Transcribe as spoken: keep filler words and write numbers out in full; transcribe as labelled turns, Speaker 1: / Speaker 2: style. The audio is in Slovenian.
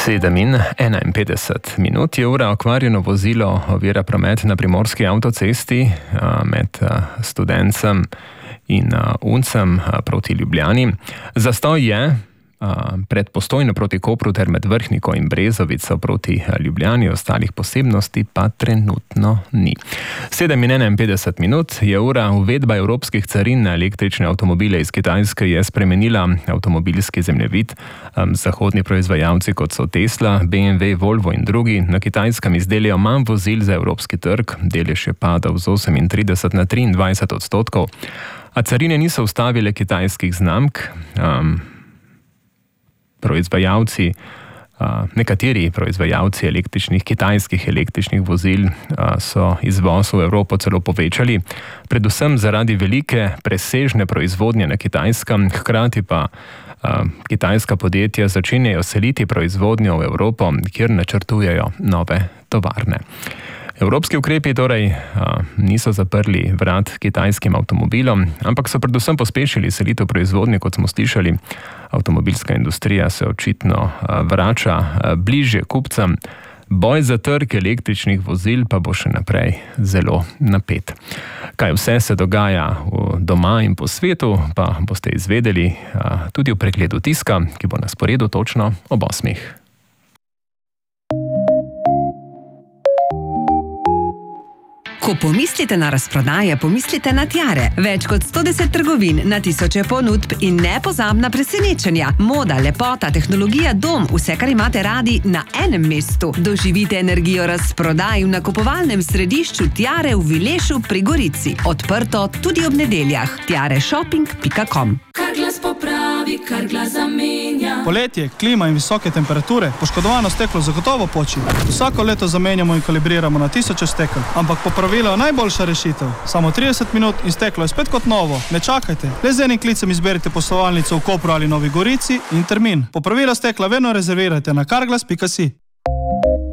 Speaker 1: sedem in enainpetdeset minut je ura. Okvarjeno vozilo ovira promet na primorski avtocesti med Studencem in Uncem proti Ljubljani. Zastoj je pred Postojno proti Kopru ter med Vrhniko in Brezovico proti Ljubljani, ostalih posebnosti pa trenutno ni. sedem in enainpetdeset minut je ura. Uvedba evropskih carin na električne avtomobile iz Kitajske je spremenila avtomobilski zemljevid. Zahodni proizvajalci, kot so Tesla, B M W, Volvo in drugi, na Kitajskem izdelijo manj vozil za evropski trg. Delež je padal z osemintrideset na triindvajset odstotkov. A carine niso ustavile kitajskih znamk. Um, Proizvajalci, nekateri proizvajalci električnih, kitajskih električnih vozil so izvoz v Evropo celo povečali, predvsem zaradi velike presežne proizvodnje na Kitajskem, hkrati pa kitajska podjetja začenjajo seliti proizvodnjo v Evropo, kjer načrtujejo nove tovarne. Evropski ukrepi torej a, niso zaprli vrat kitajskim avtomobilom, ampak so predvsem pospešili selitev proizvodnje, kot smo slišali. Avtomobilska industrija se očitno a, vrača a, bližje kupcem. Boj za trg električnih vozil pa bo še naprej zelo napet. Kaj vse se dogaja v doma in po svetu, pa boste izvedeli a, tudi v pregledu tiska, ki bo na sporedu točno ob osmih.
Speaker 2: Ko pomislite na razprodaje, pomislite na Tiare. Več kot sto deset trgovin, na tisoče ponudb in nepozabna presenečenja. Moda, lepota, tehnologija, dom, vse, kar imate radi na enem mestu. Doživite energijo razprodaj v nakupovalnem središču Tiare v Vilešu pri Gorici. Odprto tudi ob nedeljah. tiare shopping pika com.
Speaker 3: Kar glas popravi, kar glas zamenja.
Speaker 4: Poletje, klima in visoke temperature, poškodovano steklo zagotovo poči. Vsako leto zamenjamo in kalibriramo na tisoče stekel, ampak popravilo je najboljša rešitev. Samo trideset minut in steklo je spet kot novo. Ne čakajte, le z enim klicem izberite poslovalnico v Kopru ali Novi Gorici in termin. Popravilo stekla vedno rezervirajte na karglas pika si.